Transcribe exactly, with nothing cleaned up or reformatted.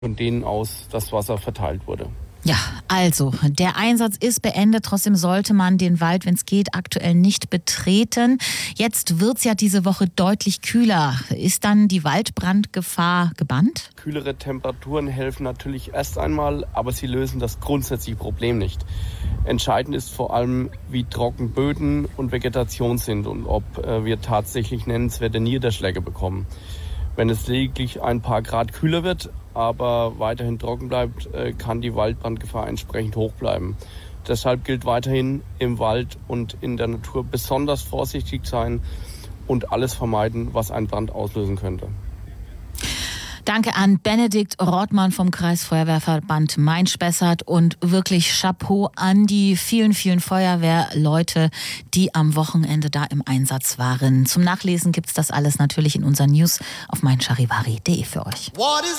von denen aus das Wasser verteilt wurde. Ja, also, der Einsatz ist beendet. Trotzdem sollte man den Wald, wenn es geht, aktuell nicht betreten. Jetzt wird's ja diese Woche deutlich kühler. Ist dann die Waldbrandgefahr gebannt? Kühlere Temperaturen helfen natürlich erst einmal, aber sie lösen das grundsätzliche Problem nicht. Entscheidend ist vor allem, wie trocken Böden und Vegetation sind und ob äh, wir tatsächlich nennenswerte Niederschläge bekommen. Wenn es lediglich ein paar Grad kühler wird, aber weiterhin trocken bleibt, kann die Waldbrandgefahr entsprechend hoch bleiben. Deshalb gilt weiterhin im Wald und in der Natur besonders vorsichtig sein und alles vermeiden, was einen Brand auslösen könnte. Danke an Benedikt Rothmann vom Kreisfeuerwehrverband Main-Spessart und wirklich Chapeau an die vielen, vielen Feuerwehrleute, die am Wochenende da im Einsatz waren. Zum Nachlesen gibt's das alles natürlich in unseren News auf mein charivari punkt de für euch.